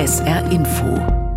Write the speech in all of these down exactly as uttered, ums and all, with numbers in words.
S R Info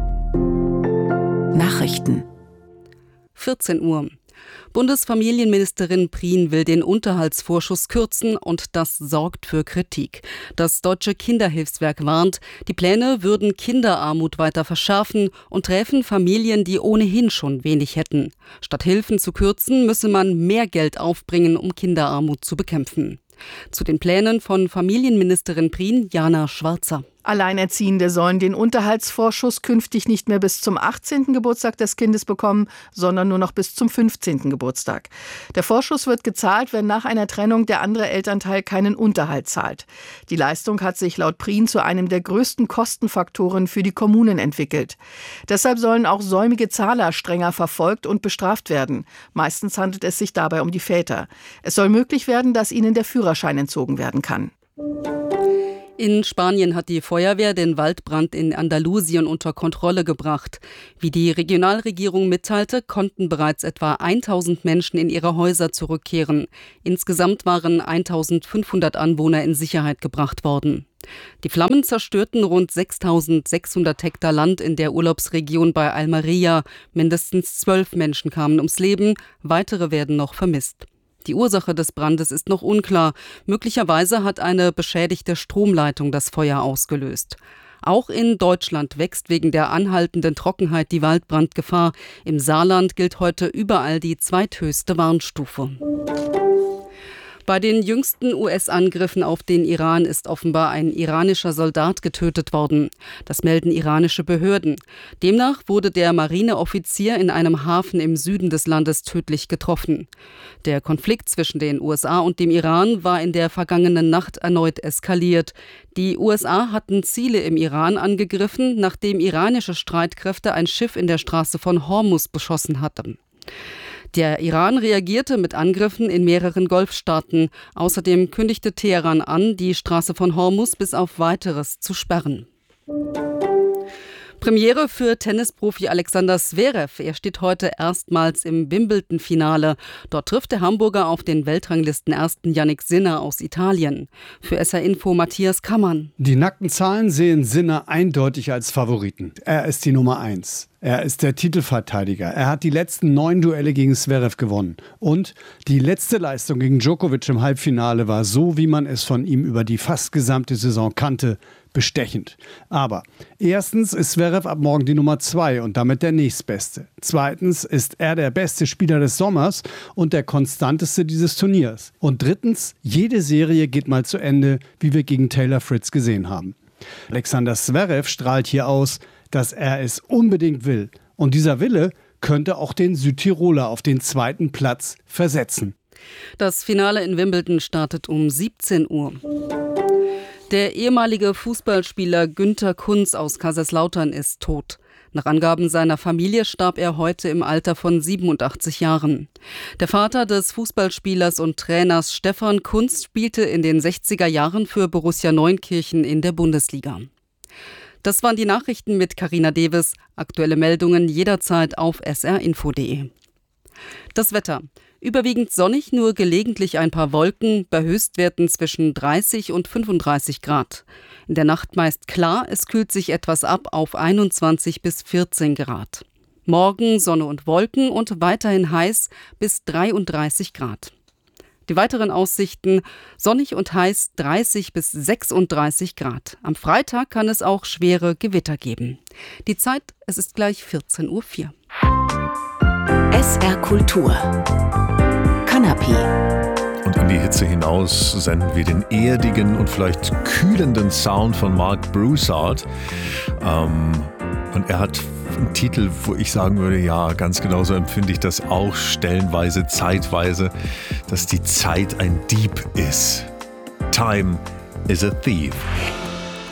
Nachrichten vierzehn Uhr. Bundesfamilienministerin Prien will den Unterhaltsvorschuss kürzen und das sorgt für Kritik. Das Deutsche Kinderhilfswerk warnt, die Pläne würden Kinderarmut weiter verschärfen und träfen Familien, die ohnehin schon wenig hätten. Statt Hilfen zu kürzen, müsse man mehr Geld aufbringen, um Kinderarmut zu bekämpfen. Zu den Plänen von Familienministerin Prien, Jana Schwarzer. Alleinerziehende sollen den Unterhaltsvorschuss künftig nicht mehr bis zum achtzehnten Geburtstag des Kindes bekommen, sondern nur noch bis zum fünfzehnten Geburtstag. Der Vorschuss wird gezahlt, wenn nach einer Trennung der andere Elternteil keinen Unterhalt zahlt. Die Leistung hat sich laut Prien zu einem der größten Kostenfaktoren für die Kommunen entwickelt. Deshalb sollen auch säumige Zahler strenger verfolgt und bestraft werden. Meistens handelt es sich dabei um die Väter. Es soll möglich werden, dass ihnen der Führerschein entzogen werden kann. In Spanien hat die Feuerwehr den Waldbrand in Andalusien unter Kontrolle gebracht. Wie die Regionalregierung mitteilte, konnten bereits etwa tausend Menschen in ihre Häuser zurückkehren. Insgesamt waren eintausendfünfhundert Anwohner in Sicherheit gebracht worden. Die Flammen zerstörten rund sechstausendsechshundert Hektar Land in der Urlaubsregion bei Almería. Mindestens zwölf Menschen kamen ums Leben, weitere werden noch vermisst. Die Ursache des Brandes ist noch unklar. Möglicherweise hat eine beschädigte Stromleitung das Feuer ausgelöst. Auch in Deutschland wächst wegen der anhaltenden Trockenheit die Waldbrandgefahr. Im Saarland gilt heute überall die zweithöchste Warnstufe. Bei den jüngsten U S-Angriffen auf den Iran ist offenbar ein iranischer Soldat getötet worden. Das melden iranische Behörden. Demnach wurde der Marineoffizier in einem Hafen im Süden des Landes tödlich getroffen. Der Konflikt zwischen den U S A und dem Iran war in der vergangenen Nacht erneut eskaliert. Die U S A hatten Ziele im Iran angegriffen, nachdem iranische Streitkräfte ein Schiff in der Straße von Hormuz beschossen hatten. Der Iran reagierte mit Angriffen in mehreren Golfstaaten. Außerdem kündigte Teheran an, die Straße von Hormuz bis auf Weiteres zu sperren. Premiere für Tennisprofi Alexander Zverev. Er steht heute erstmals im Wimbledon-Finale. Dort trifft der Hamburger auf den Weltranglisten-Ersten Jannik Sinner aus Italien. Für S R Info Matthias Kammann. Die nackten Zahlen sehen Sinner eindeutig als Favoriten. Er ist die Nummer eins. Er ist der Titelverteidiger. Er hat die letzten neun Duelle gegen Zverev gewonnen. Und die letzte Leistung gegen Djokovic im Halbfinale war so, wie man es von ihm über die fast gesamte Saison kannte, bestechend. Aber erstens ist Zverev ab morgen die Nummer zwei und damit der nächstbeste. Zweitens ist er der beste Spieler des Sommers und der konstanteste dieses Turniers. Und drittens, jede Serie geht mal zu Ende, wie wir gegen Taylor Fritz gesehen haben. Alexander Zverev strahlt hier aus, dass er es unbedingt will. Und dieser Wille könnte auch den Südtiroler auf den zweiten Platz versetzen. Das Finale in Wimbledon startet um siebzehn Uhr. Der ehemalige Fußballspieler Günter Kunz aus Kaiserslautern ist tot. Nach Angaben seiner Familie starb er heute im Alter von siebenundachtzig Jahren. Der Vater des Fußballspielers und Trainers Stefan Kunz spielte in den sechziger Jahren für Borussia Neunkirchen in der Bundesliga. Das waren die Nachrichten mit Carina Deves. Aktuelle Meldungen jederzeit auf s r info punkt d e. Das Wetter. Überwiegend sonnig, nur gelegentlich ein paar Wolken, bei Höchstwerten zwischen dreißig und fünfunddreißig Grad. In der Nacht meist klar, es kühlt sich etwas ab auf einundzwanzig bis vierzehn Grad. Morgen Sonne und Wolken und weiterhin heiß bis dreiunddreißig Grad. Die weiteren Aussichten: sonnig und heiß dreißig bis sechsunddreißig Grad. Am Freitag kann es auch schwere Gewitter geben. Die Zeit, es ist gleich vierzehn Uhr vier. S R Kultur Kanapé. Und in die Hitze hinaus senden wir den erdigen und vielleicht kühlenden Sound von Mark Broussard. Ähm, und er hat einen Titel, wo ich sagen würde, ja, ganz genauso empfinde ich das auch stellenweise, zeitweise, dass die Zeit ein Dieb ist. Time is a thief.